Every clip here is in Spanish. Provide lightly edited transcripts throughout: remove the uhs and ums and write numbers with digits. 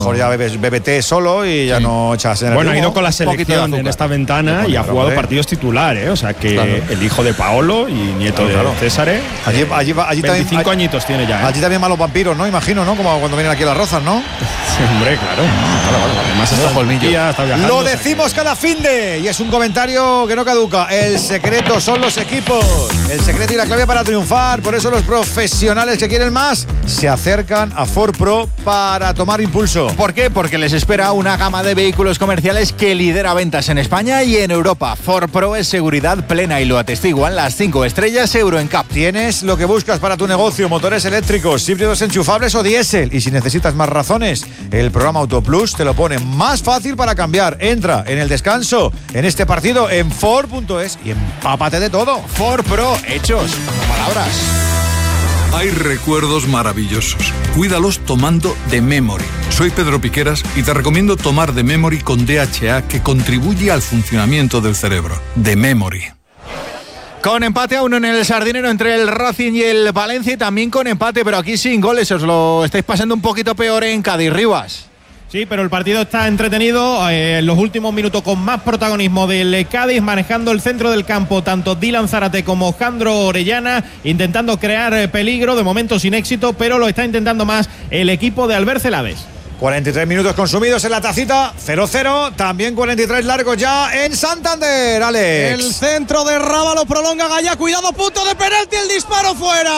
Mejor ya bebes té solo y ya no echas energía. Bueno, ha ido con la selección en esta ventana y ha jugado partidos titulares, o sea que el hijo de Paolo y nieto de César. Allí 25 añitos tiene ya. Allí también van los vampiros, ¿no? Imagino, ¿no? Como cuando vienen aquí a las Rozas, ¿no? Sí, hombre, claro. Además está colmillo. Está viajando. Lo decimos cada finde y es un comentario que no caduca. El secreto son los equipos. El secreto y la clave para triunfar. Por eso los profesionales que quieren más se acercan a Ford Pro para tomar impulso. ¿Por qué? Porque les espera una gama de vehículos comerciales que lidera ventas en España y en Europa. Ford Pro es seguridad plena y lo atestiguan las 5 estrellas Euro NCAP. Tienes lo que buscas para tu negocio: motores eléctricos, híbridos enchufables o diésel. Y si necesitas más razones, el programa Auto Plus te lo pone más fácil para cambiar. Entra en el descanso en este partido en Ford.es y empápate de todo. Ford Pro, hechos, no palabras. Hay recuerdos maravillosos. Cuídalos tomando The Memory. Soy Pedro Piqueras y te recomiendo tomar The Memory con DHA, que contribuye al funcionamiento del cerebro. The Memory. Con empate a 1 en el Sardinero entre el Racing y el Valencia, y también con empate, pero aquí sin goles. Os lo estáis pasando un poquito peor en Cádiz, Rivas. Sí, pero el partido está entretenido. En los últimos minutos con más protagonismo del Cádiz, manejando el centro del campo tanto Dylan Zárate como Jandro Orellana, intentando crear peligro, de momento sin éxito, pero lo está intentando más el equipo de Albert Celades. 43 minutos consumidos en la tacita, 0-0, también 43 largos ya en Santander, Alex. El centro de Rábalo prolonga Gaya, cuidado, punto de penalti, el disparo fuera.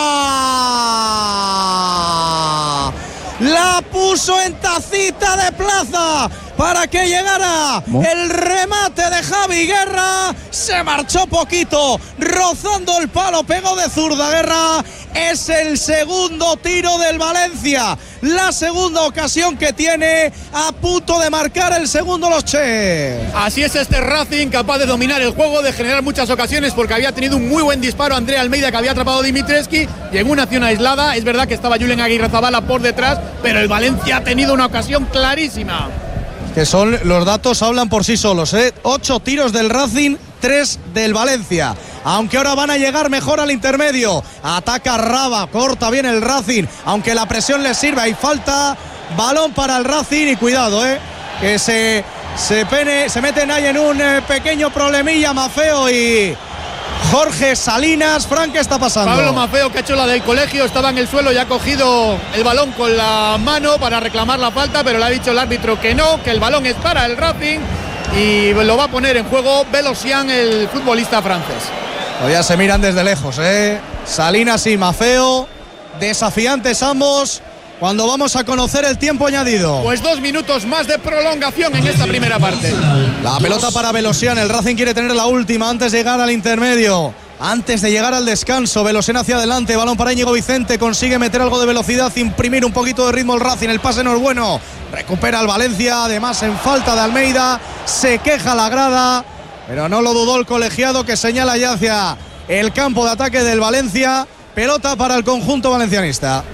La puso en tacita de plaza para que llegara el remate de Javi Guerra. Se marchó poquito, rozando el palo, pegó de zurda Guerra. Es el segundo tiro del Valencia, la segunda ocasión que tiene, a punto de marcar el segundo los Che. Así es este Racing, capaz de dominar el juego, de generar muchas ocasiones, porque había tenido un muy buen disparo Andrea Almeida, que había atrapado a Dimitrescu, y en una acción aislada. Es verdad que estaba Julen Aguirrezabala por detrás, pero el Valencia ha tenido una ocasión clarísima. Que son, los datos hablan por sí solos, 8 tiros del Racing, 3 del Valencia. Aunque ahora van a llegar mejor al intermedio. Ataca Raba, corta bien el Racing, aunque la presión le sirve. Hay falta, balón para el Racing y cuidado, que se meten ahí en un pequeño problemilla Mafeo y Jorge Salinas. Fran, ¿qué está pasando? Pablo Mafeo, que ha hecho la del colegio, estaba en el suelo y ha cogido el balón con la mano para reclamar la falta, pero le ha dicho el árbitro que no, que el balón es para el Racing y lo va a poner en juego Velocian, el futbolista francés. Todavía se miran desde lejos, Salinas y Mafeo, desafiantes ambos. Cuando vamos a conocer el tiempo añadido. Pues 2 minutos más de prolongación en esta primera parte. La pelota para Velocian. El Racing quiere tener la última antes de llegar al intermedio, antes de llegar al descanso. Velocian hacia adelante, balón para Íñigo Vicente. Consigue meter algo de velocidad, imprimir un poquito de ritmo el Racing. El pase no es bueno. Recupera el Valencia, además en falta de Almeida. Se queja la grada, pero no lo dudó el colegiado, que señala ya hacia el campo de ataque del Valencia. Pelota para el conjunto valencianista.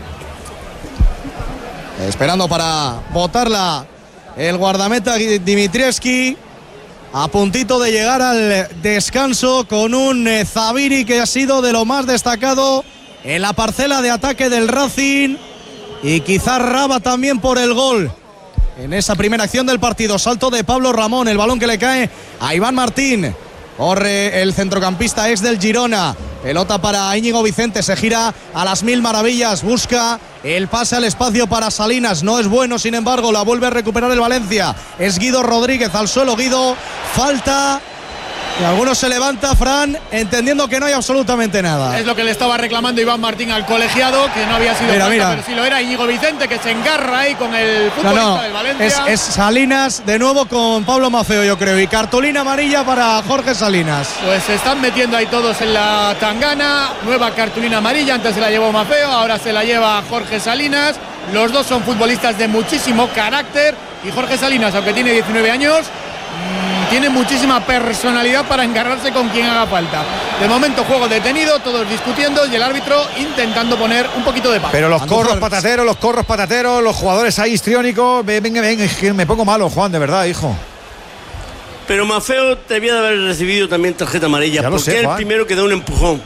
Esperando para botarla el guardameta Dimitrescu, a puntito de llegar al descanso con un Zaviri que ha sido de lo más destacado en la parcela de ataque del Racing, y quizás Raba también por el gol en esa primera acción del partido. Salto de Pablo Ramón, el balón que le cae a Iván Martín. Corre el centrocampista ex del Girona. Pelota para Íñigo Vicente, se gira a las mil maravillas, busca el pase al espacio para Salinas, no es bueno, sin embargo la vuelve a recuperar el Valencia. Es Guido Rodríguez, al suelo Guido, falta. Y algunos se levanta, Fran, entendiendo que no hay absolutamente nada. Es lo que le estaba reclamando Iván Martín al colegiado, que no había sido falta, pero sí lo era. Íñigo Vicente, que se engarra ahí con el futbolista del Valencia. Es Salinas de nuevo con Pablo Mafeo, yo creo, y cartulina amarilla para Jorge Salinas. Pues se están metiendo ahí todos en la tangana. Nueva cartulina amarilla, antes se la llevó Mafeo, ahora se la lleva Jorge Salinas. Los dos son futbolistas de muchísimo carácter, y Jorge Salinas, aunque tiene 19 años, tiene muchísima personalidad para encargarse con quien haga falta. De momento juego detenido, todos discutiendo y el árbitro intentando poner un poquito de paz. Pero los corros patateros, los jugadores ahí histriónicos. Venga, es que me pongo malo, Juan, de verdad, hijo. Pero Mafeo debía de haber recibido también tarjeta amarilla, porque es el primero que da un empujón.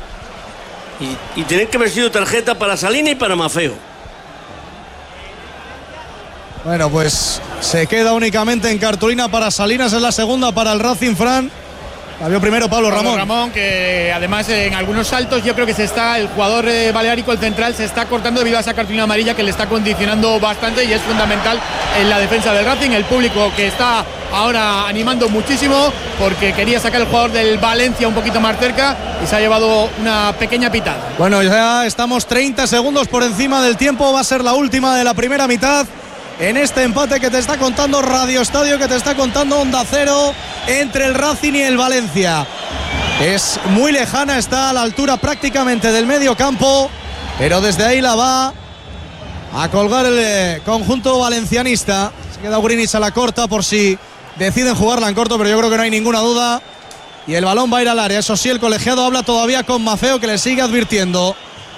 Y tener que haber sido tarjeta para Salinas y para Mafeo. Bueno, pues se queda únicamente en cartulina para Salinas, es la segunda para el Racing, Fran. La vio primero Pablo Ramón, que además en algunos saltos yo creo que el jugador baleárico, el central, se está cortando debido a esa cartulina amarilla que le está condicionando bastante y es fundamental en la defensa del Racing. El público que está ahora animando muchísimo porque quería sacar el jugador del Valencia un poquito más cerca y se ha llevado una pequeña pitada. Bueno, ya estamos 30 segundos por encima del tiempo, va a ser la última de la primera mitad. En este empate que te está contando Radio Estadio, que te está contando Onda Cero entre el Racing y el Valencia. Es muy lejana, está a la altura prácticamente del medio campo, pero desde ahí la va a colgar el conjunto valencianista. Se queda Grinic a la corta por si deciden jugarla en corto, pero yo creo que no hay ninguna duda. Y el balón va a ir al área. Eso sí, el colegiado habla todavía con Mafeo, que le sigue advirtiendo.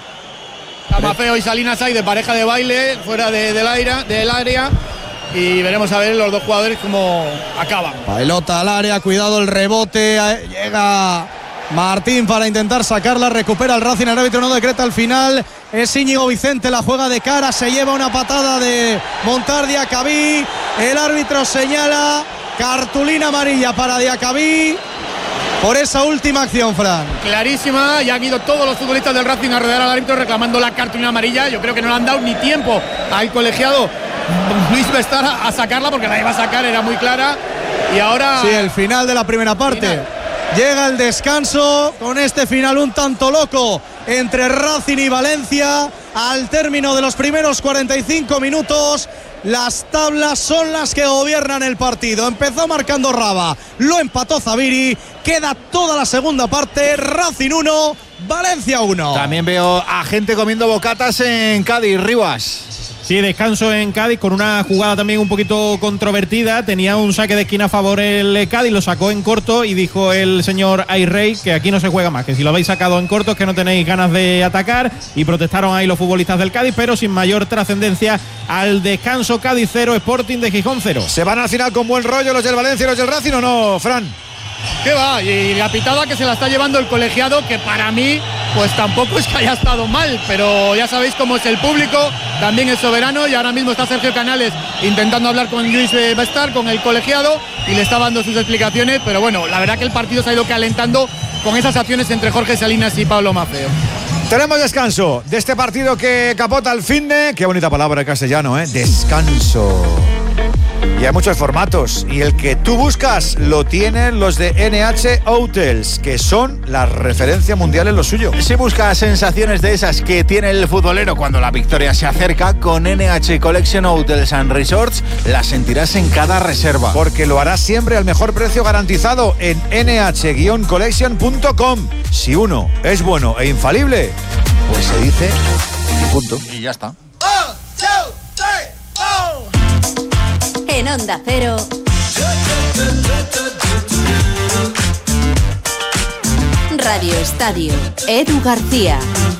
Mafeo y Salinas hay de pareja de baile fuera del área y veremos a ver los dos jugadores cómo acaban. Pelota al área, cuidado el rebote, llega Martín para intentar sacarla, recupera el Racing, el árbitro no decreta al final, es Íñigo Vicente, la juega de cara, se lleva una patada de Montar Diacabí, el árbitro señala cartulina amarilla para Diacabí. Por esa última acción, Fran. Clarísima, ya han ido todos los futbolistas del Racing a rodear al árbitro reclamando la cartulina amarilla. Yo creo que no le han dado ni tiempo al colegiado Luis Bestar a sacarla porque la iba a sacar, era muy clara. Y ahora... Sí, el final de la primera parte. Llega el descanso con este final un tanto loco entre Racing y Valencia. Al término de los primeros 45 minutos, las tablas son las que gobiernan el partido. Empezó marcando Raba, lo empató Zaviri, queda toda la segunda parte. Racing 1, Valencia 1. También veo a gente comiendo bocatas en Cádiz, Rivas. Sí, descanso en Cádiz con una jugada también un poquito controvertida. Tenía un saque de esquina a favor el Cádiz, lo sacó en corto y dijo el señor Ayrey que aquí no se juega más, que si lo habéis sacado en corto es que no tenéis ganas de atacar, y protestaron ahí los futbolistas del Cádiz, pero sin mayor trascendencia. Al descanso, Cádiz 0, Sporting de Gijón 0. ¿Se van al final con buen rollo los del Valencia y los del Racing o no, Fran? ¿Qué va? Y la pitada que se la está llevando el colegiado, que para mí pues tampoco es que haya estado mal, pero ya sabéis cómo es el público, también es soberano, y ahora mismo está Sergio Canales intentando hablar con Luis Bestar, con el colegiado, y le está dando sus explicaciones, pero bueno, la verdad que el partido se ha ido calentando con esas acciones entre Jorge Salinas y Pablo Mafeo. Tenemos descanso de este partido que capota el finde. Qué bonita palabra en castellano, ¿eh? Descanso. Y hay muchos formatos, y el que tú buscas lo tienen los de NH Hotels, que son la referencia mundial en lo suyo. Si buscas sensaciones de esas que tiene el futbolero cuando la victoria se acerca, con NH Collection Hotels and Resorts las sentirás en cada reserva. Porque lo harás siempre al mejor precio garantizado en nh-collection.com. Si uno es bueno e infalible, pues se dice y punto. Y ya está. En Onda Cero, Radio Estadio, Edu García.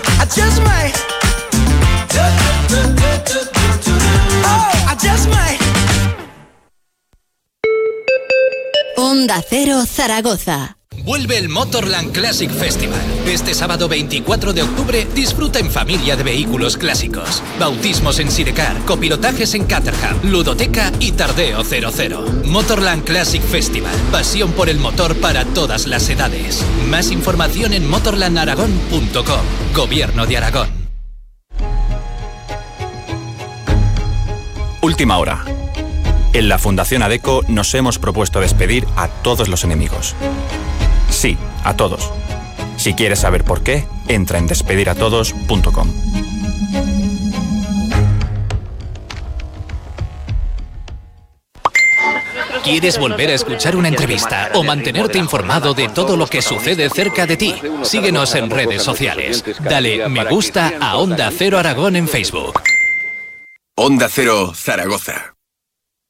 Onda Cero Zaragoza. Vuelve el Motorland Classic Festival. Este sábado 24 de octubre disfruta en familia de vehículos clásicos. Bautismos en Sidecar, copilotajes en Caterham, ludoteca y tardeo 00. Motorland Classic Festival. Pasión por el motor para todas las edades. Más información en motorlandaragón.com. Gobierno de Aragón. Última hora. En la Fundación ADECO nos hemos propuesto despedir a todos los enemigos. Sí, a todos. Si quieres saber por qué, entra en despediratodos.com. ¿Quieres volver a escuchar una entrevista o mantenerte informado de todo lo que sucede cerca de ti? Síguenos en redes sociales. Dale me gusta a Onda Cero Aragón en Facebook. Onda Cero Zaragoza.